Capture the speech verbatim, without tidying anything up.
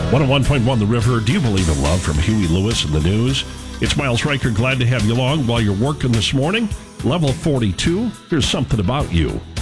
one oh one point one The River, Do You Believe in Love from Huey Lewis and the News. It's Miles Riker, glad to have you along while you're working this morning. Level forty-two, Here's Something About You.